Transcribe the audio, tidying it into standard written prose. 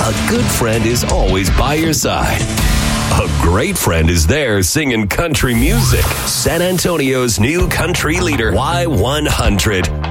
A good friend is always by your side. A great friend is there singing country music. San Antonio's new country leader, Y100.